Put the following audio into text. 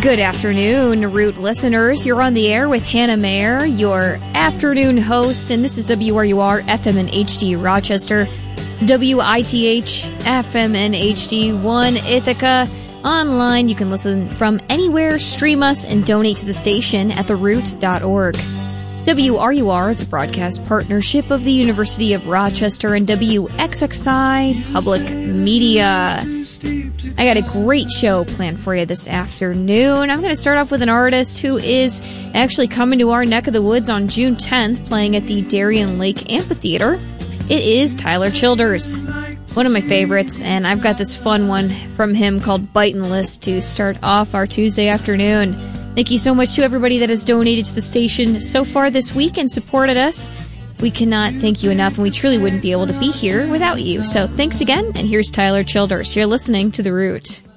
Good afternoon, Root listeners. You're on the air with Hannah Mayer, your afternoon host, and this is WRUR FM and HD Rochester, WITH FM and HD 1 Ithaca. Online, you can listen from anywhere, stream us, and donate to the station at theroot.org. WRUR is a broadcast partnership of the University of Rochester and WXXI Public Media. I got a great show planned for you this afternoon. I'm going to start off with an artist who is actually coming to our neck of the woods on June 10th, playing at the Darien Lake Amphitheater. It is Tyler Childers, one of my favorites, and I've got this fun one from him called Bitin' List to start off our Tuesday afternoon. Thank you so much to everybody that has donated to the station so far this week and supported us. We cannot thank you enough, and we truly wouldn't be able to be here without you. So thanks again, and here's Tyler Childers. You're listening to The Root.